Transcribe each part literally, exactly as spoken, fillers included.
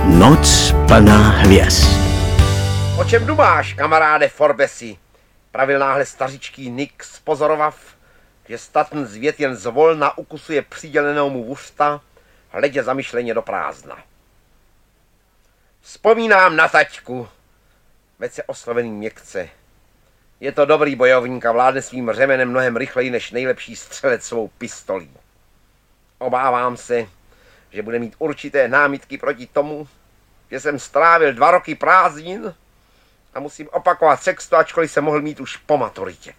Noc plná hvězd. O čem dumáš, kamaráde Forbesi? Pravil náhle stařičký Nick spozorovav, že statn zvět jen zvolna ukusuje přidělenou mu vůsta, hledě zamyšleně do prázdna. Vzpomínám na taťku, veď se oslovený měkce. Je to dobrý bojovník a vládne svým řemenem mnohem rychleji než nejlepší střelec svou pistolí. Obávám se, že bude mít určité námitky proti tomu, že jsem strávil dva roky prázdnin a musím opakovat sexto, ačkoliv jsem mohl mít už po maturitě.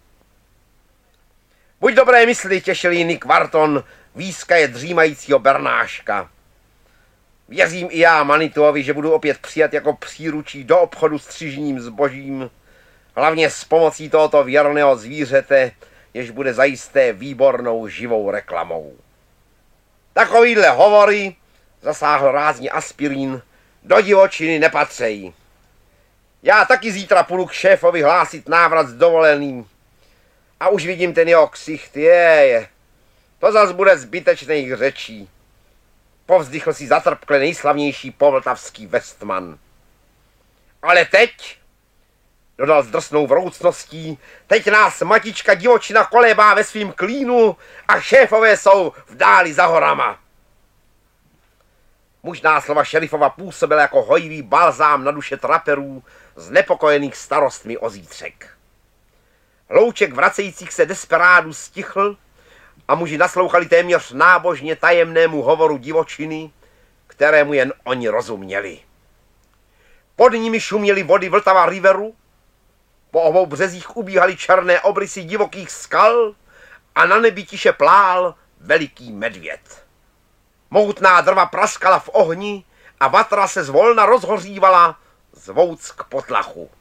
Buď dobré mysli, těšil Nick Wharton, výskaje dřímajícího Bernáška. Věřím i já Manituovi, že budu opět přijat jako příručí do obchodu s třižním zbožím, hlavně s pomocí tohoto věrného zvířete, jež bude zajisté výbornou živou reklamou. Takovýhle hovory, zasáhl rázně aspirín, do divočiny nepatřejí. Já taky zítra půjdu k šéfovi hlásit návrat z dovolený. A už vidím ten jeho ksicht, je, je. To zas bude zbytečných řečí. Povzdychl si zatrpkle nejslavnější povltavský Westman. Ale teď, dodal s drsnou vroucností, teď nás matička divočina kolébá ve svým klínu a šéfové jsou v dáli za horama. Mužná slova šerifova působila jako hojivý balzám na duše traperů znepokojených starostmi o zítřek. Hlouček vracejících se desperádů stichl a muži naslouchali téměř nábožně tajemnému hovoru divočiny, kterému jen oni rozuměli. Pod nimi šuměly vody Vltava Riveru, po obou březích ubíhaly černé obrysy divokých skal a na nebi tiše plál veliký medvěd. Mohutná drva praskala v ohni a vatra se zvolna rozhořívala zvouc k potlachu.